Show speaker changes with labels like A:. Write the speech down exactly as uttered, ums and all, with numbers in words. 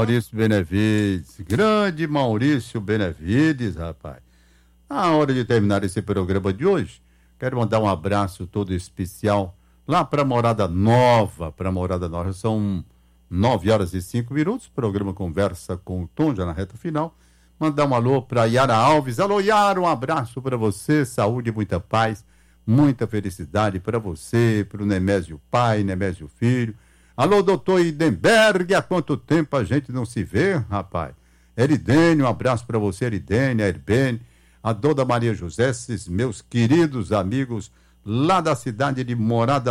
A: Maurício Benevides, grande Maurício Benevides, rapaz. Na hora de terminar esse programa de hoje, quero mandar um abraço todo especial lá para Morada Nova, para Morada Nova. São nove horas e cinco minutos, programa Conversa com o Tom, já na reta final. Mandar um alô para Yara Alves. Alô, Yara, um abraço para você, saúde, muita paz, muita felicidade para você, para o Nemésio pai, Nemésio filho. Alô, doutor Idenberg, há quanto tempo a gente não se vê, rapaz? Eridênio, um abraço para você, Eridênio, a Erbene, a dona Maria José, esses meus queridos amigos lá da cidade de Morada